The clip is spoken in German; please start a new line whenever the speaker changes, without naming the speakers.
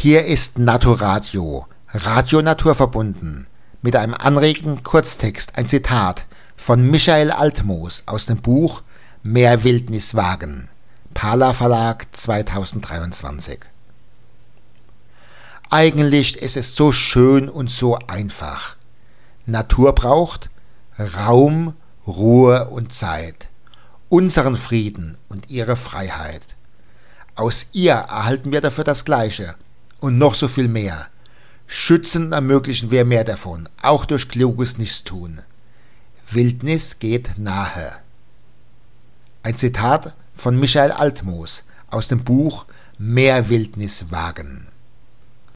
Hier ist Naturadio, Radio naturverbunden, mit einem anregenden Kurztext, ein Zitat von Michael Altmoos aus dem Buch Mehr Wildnis wagen, Pala Verlag 2023. Eigentlich ist es so schön und so einfach. Natur braucht Raum, Ruhe und Zeit, unseren Frieden und ihre Freiheit. Aus ihr erhalten wir dafür das Gleiche und noch so viel mehr. Schützen und ermöglichen wir mehr davon, auch durch kluges Nichtstun. Wildnis geht nahe. Ein Zitat von Michael Altmoos aus dem Buch Mehr Wildnis wagen.